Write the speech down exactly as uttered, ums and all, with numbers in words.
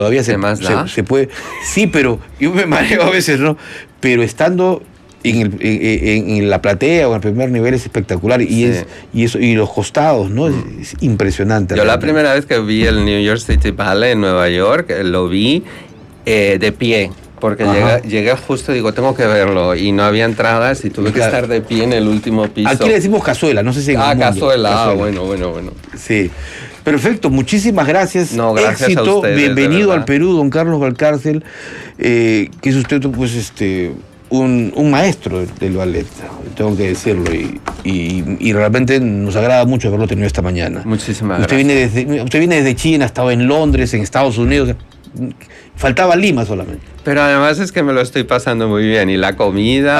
Todavía se, más se, da? se puede. Sí, pero yo me mareo a veces, ¿no? Pero estando en, el, en, en la platea o en el primer nivel es espectacular. Y, Sí. es, y, eso, y los costados, ¿no? Mm. Es, es impresionante. Yo realmente. la primera vez que vi el New York City Ballet en Nueva York, lo vi eh, de pie. Porque llegué, llegué justo y digo, tengo que verlo. Y no había entradas y tuve claro. que estar de pie en el último piso. Aquí le decimos cazuela, no sé si en Ah, el mundo. cazuela. cazuela. Ah, bueno, bueno, bueno. Sí. Perfecto, muchísimas gracias. No, gracias Éxito, a ustedes, bienvenido al Perú, don Carlos Valcárcel, eh, que es usted pues este un, un maestro del ballet, tengo que decirlo, y, y, y realmente nos agrada mucho haberlo tenido esta mañana. Muchísimas usted gracias. Viene desde, usted viene desde China, estaba en Londres, en Estados Unidos, faltaba Lima solamente. Pero además es que me lo estoy pasando muy bien, y la comida...